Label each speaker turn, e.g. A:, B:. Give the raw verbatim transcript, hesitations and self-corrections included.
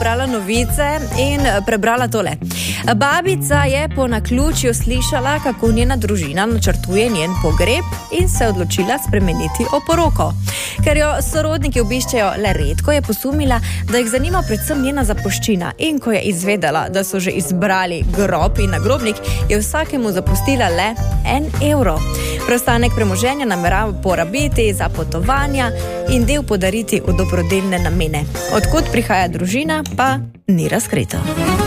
A: brala novice in prebrala tole. Babica je po naključju slišala, kako njena družina načrtuje njen pogreb in se odločila spremeniti oporoko. Ker jo sorodniki obiščejo le redko, je posumila, da jih zanima predvsem njena zapuščina, in ko je izvedela, da so že izbrali grob in nagrobnik, je vsakemu zapustila le en evro. Preostanek premoženja namerava porabiti za potovanja in del podariti v dobrodelne namene. Odkot prihaja družina, pa ni razkrito.